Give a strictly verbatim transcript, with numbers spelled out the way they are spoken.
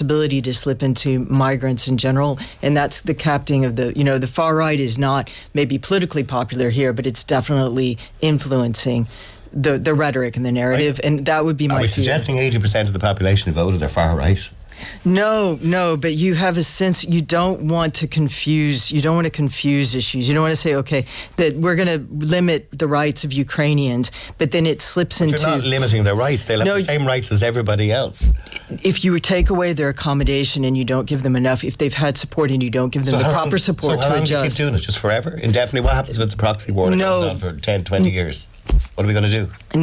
possibility to slip into migrants in general, and that's the capting of the, you know, the far right is not maybe politically popular here, but it's definitely influencing the the rhetoric and the narrative, right. And that would be my Are we fear. suggesting eighty percent of the population who voted are far right? No, no, but you have a sense you don't want to confuse, you don't want to confuse issues. You don't want to say, okay, that we're going to limit the rights of Ukrainians, but then it slips But into... You're not limiting their rights. They'll have No, the same rights as everybody else. If you take away their accommodation and you don't give them enough, if they've had support and you don't give them So the how proper long- support so how to long do you keep adjust... doing it? Just forever? Indefinitely? What happens if it's a proxy war that No. goes on for ten, twenty years? What are we going to do?